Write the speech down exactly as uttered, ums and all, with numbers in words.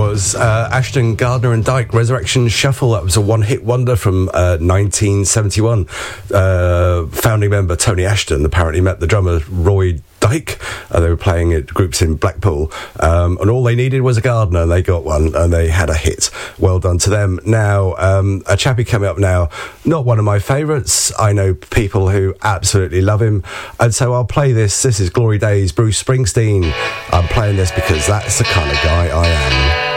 was uh, Ashton, Gardner and Dyke, Resurrection Shuffle. That was a one-hit wonder from uh, nineteen seventy-one. Uh, founding member Tony Ashton apparently met the drummer Roy Dyke. Uh, they were playing at groups in Blackpool, um, and all they needed was a gardener, and they got one, and they had a hit. Well done to them. Now, um, a chappie coming up now, not one of my favourites. I know people who absolutely love him, and so I'll play this. This is Glory Days, Bruce Springsteen. I'm playing this because that's the kind of guy I am.